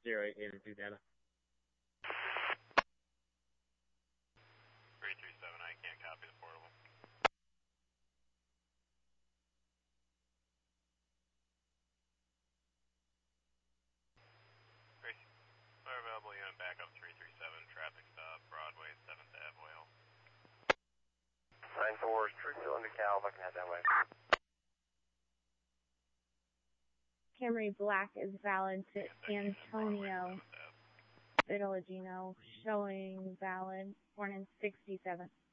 0882 data. 337, I can't copy the portable. Fire available unit backup 337, traffic stop, Broadway, 7th Ave, Wales. 9-4, true still into Cal, if I can head that way. Camry Black is valid to Antonio Vittorino, showing valid, born in 67.